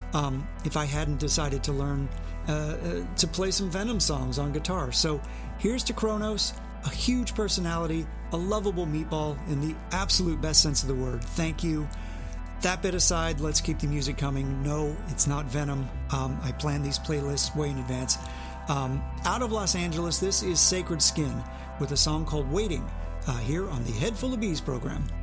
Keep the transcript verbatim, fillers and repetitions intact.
um, if I hadn't decided to learn uh, uh, to play some Venom songs on guitar. So here's to Kronos, a huge personality, a lovable meatball in the absolute best sense of the word. Thank you. That bit aside, let's keep the music coming. No, it's not Venom. Um, I plan these playlists way in advance. Um, out of Los Angeles, this is Sacred Skin with a song called Waiting, uh, here on the Head Full of Bees program.